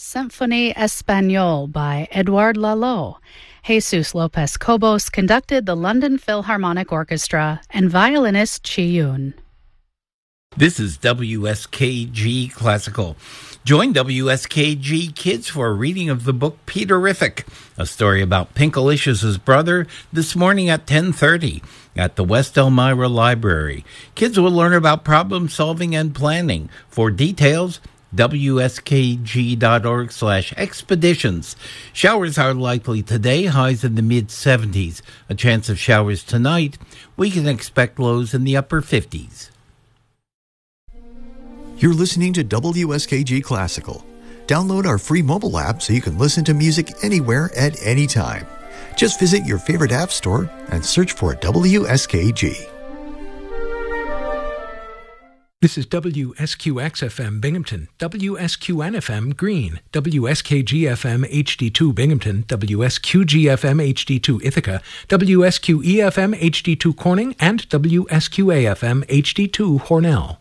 Symphonie Espagnole by Edouard Lalo. Jesus Lopez Cobos conducted the London Philharmonic Orchestra and violinist Chi Yun. This is WSKG Classical. Join WSKG Kids for a reading of the book Peterific, a story about Pinkalicious' brother, this morning at 10:30 at the West Elmira Library. Kids will learn about problem solving and planning. For details, wskg.org/expeditions. Showers are likely today, highs in the mid-70s. A chance of showers tonight. We can expect lows in the upper 50s. You're listening to WSKG Classical. Download our free mobile app so you can listen to music anywhere at any time. Just visit your favorite app store and search for WSKG. This is WSQX-FM Binghamton, WSQN-FM Greene, WSKG-FM HD2 Binghamton, WSQG-FM HD2 Ithaca, WSQE-FM HD2 Corning, and WSQA-FM HD2 Hornell.